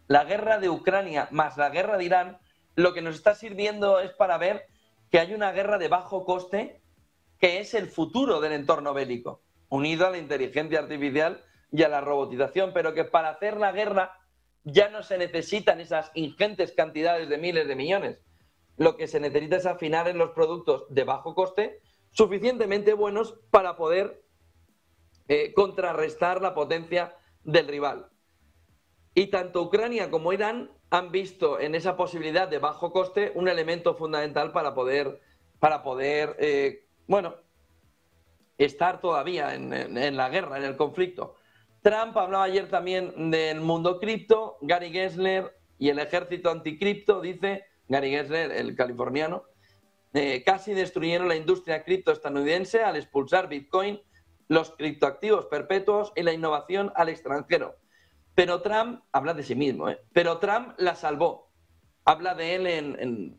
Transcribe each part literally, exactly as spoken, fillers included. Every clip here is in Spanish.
la guerra de Ucrania más la guerra de Irán, lo que nos está sirviendo es para ver que hay una guerra de bajo coste que es el futuro del entorno bélico, unido a la inteligencia artificial y a la robotización, pero que para hacer la guerra ya no se necesitan esas ingentes cantidades de miles de millones. Lo que se necesita es afinar en los productos de bajo coste suficientemente buenos para poder eh, contrarrestar la potencia del rival. Y tanto Ucrania como Irán han visto en esa posibilidad de bajo coste un elemento fundamental para poder, para poder eh, bueno, estar todavía en, en, en la guerra, en el conflicto. Trump hablaba ayer también del mundo cripto. Gary Gensler y el ejército anticripto, dice Gary Gensler, el californiano, eh, casi destruyeron la industria cripto estadounidense al expulsar Bitcoin, los criptoactivos perpetuos y la innovación al extranjero. Pero Trump, habla de sí mismo, ¿eh? pero Trump la salvó. Habla de él en, en,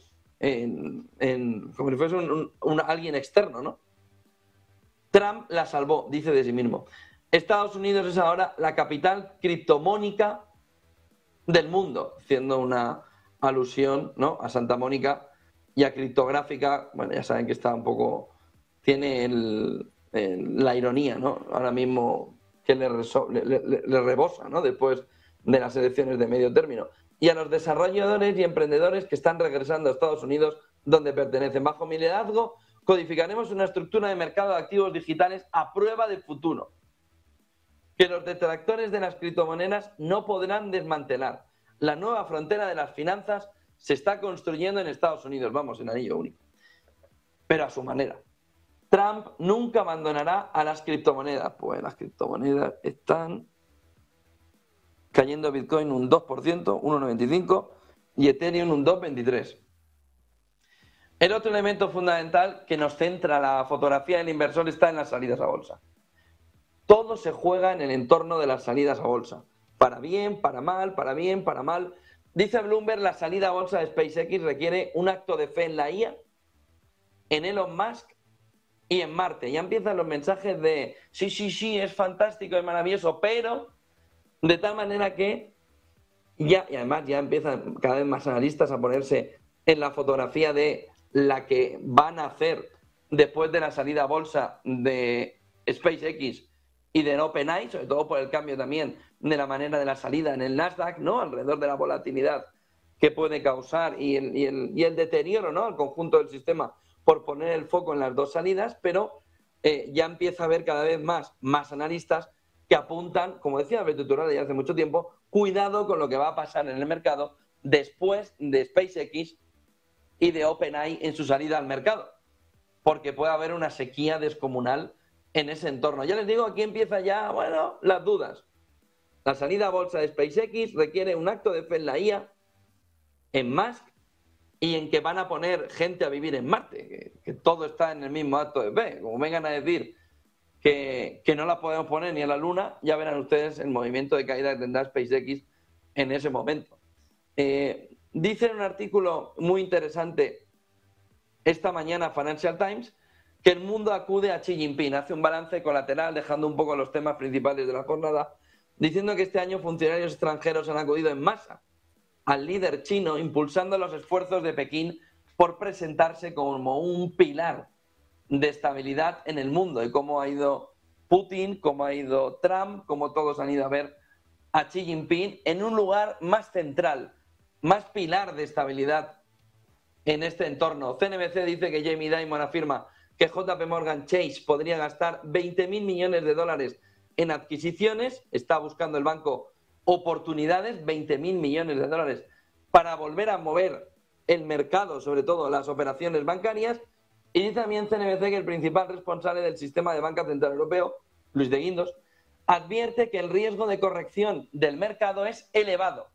en, en como si fuese un, un, un, alguien externo, ¿no? Trump la salvó, dice de sí mismo. Estados Unidos es ahora la capital criptomónica del mundo, haciendo una alusión, ¿no?, a Santa Mónica y a criptográfica. Bueno, ya saben que está un poco, tiene el, el, la ironía, ¿no?, ahora mismo que le, reso, le, le, le rebosa, ¿no?, después de las elecciones de medio término. Y a los desarrolladores y emprendedores que están regresando a Estados Unidos, donde pertenecen. Bajo mi liderazgo, codificaremos una estructura de mercado de activos digitales a prueba de futuro, que los detractores de las criptomonedas no podrán desmantelar. La nueva frontera de las finanzas se está construyendo en Estados Unidos, vamos, en anillo único, pero a su manera. Trump nunca abandonará a las criptomonedas. Pues las criptomonedas están cayendo, Bitcoin un dos por ciento, uno coma noventa y cinco, y Ethereum un dos coma veintitrés. El otro elemento fundamental que nos centra la fotografía del inversor está en las salidas a bolsa. Todo se juega en el entorno de las salidas a bolsa. Para bien, para mal, para bien, para mal. Dice Bloomberg, la salida a bolsa de SpaceX requiere un acto de fe en la I A, en Elon Musk y en Marte. Ya empiezan los mensajes de sí, sí, sí, es fantástico, es maravilloso, pero de tal manera que ya, y además ya empiezan cada vez más analistas a ponerse en la fotografía de la que van a hacer después de la salida a bolsa de SpaceX y de OpenAI, sobre todo por el cambio también de la manera de la salida en el Nasdaq, ¿no?, alrededor de la volatilidad que puede causar y el, y el, y el deterioro, ¿no?, al conjunto del sistema por poner el foco en las dos salidas, pero eh, ya empieza a haber cada vez más, más analistas que apuntan, como decía Alberto Iturralde ya hace mucho tiempo, cuidado con lo que va a pasar en el mercado después de SpaceX y de OpenAI en su salida al mercado, porque puede haber una sequía descomunal en ese entorno. Ya les digo, aquí empieza ya, bueno, las dudas. La salida a bolsa de SpaceX requiere un acto de fe en la I A, en Musk, y en que van a poner gente a vivir en Marte, que, que todo está en el mismo acto de fe. Como vengan a decir que, que no la podemos poner ni a la Luna, ya verán ustedes el movimiento de caída que tendrá SpaceX en ese momento. Eh, dice en un artículo muy interesante esta mañana Financial Times que el mundo acude a Xi Jinping, hace un balance colateral dejando un poco los temas principales de la jornada, diciendo que este año funcionarios extranjeros han acudido en masa al líder chino, impulsando los esfuerzos de Pekín por presentarse como un pilar de estabilidad en el mundo, y cómo ha ido Putin, cómo ha ido Trump, cómo todos han ido a ver a Xi Jinping en un lugar más central, más pilar de estabilidad en este entorno. C N B C dice que Jamie Dimon afirma que J P Morgan Chase podría gastar veinte mil millones de dólares en adquisiciones, está buscando el banco oportunidades, veinte mil millones de dólares, para volver a mover el mercado, sobre todo las operaciones bancarias. Y dice también C N B C que el principal responsable del sistema de banca central europeo, Luis de Guindos, advierte que el riesgo de corrección del mercado es elevado,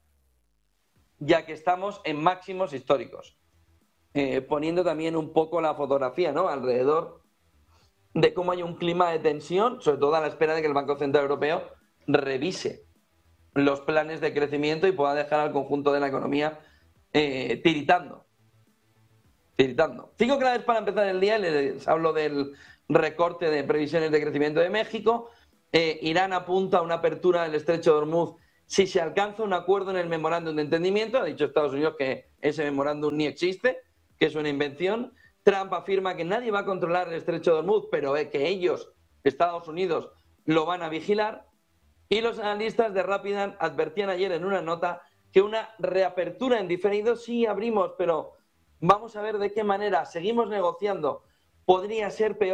ya que estamos en máximos históricos. Eh, poniendo también un poco la fotografía, ¿no?, alrededor de cómo hay un clima de tensión, sobre todo a la espera de que el Banco Central Europeo revise los planes de crecimiento y pueda dejar al conjunto de la economía eh, tiritando. Tiritando. Cinco claves para empezar el día. Les hablo del recorte de previsiones de crecimiento de México. Eh, Irán apunta a una apertura del estrecho de Hormuz si se alcanza un acuerdo en el memorándum de entendimiento. Ha dicho Estados Unidos que ese memorándum ni existe, que es una invención. Trump afirma que nadie va a controlar el estrecho de Hormuz, pero que ellos, Estados Unidos, lo van a vigilar. Y los analistas de Rapidan advertían ayer en una nota que una reapertura en diferido, sí abrimos, pero vamos a ver de qué manera, seguimos negociando, podría ser peor.